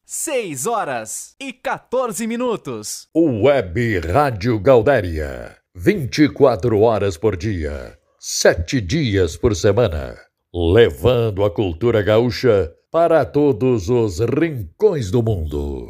6h14. Web Rádio Gaudéria, 24 horas por dia, 7 dias por semana, levando a cultura gaúcha para todos os rincões do mundo.